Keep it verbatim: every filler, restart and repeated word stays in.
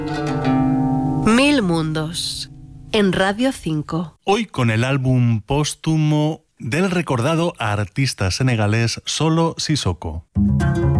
Mil mundos, en Radio cinco. Hoy con el álbum póstumo del recordado artista senegalés Solo Sissoko.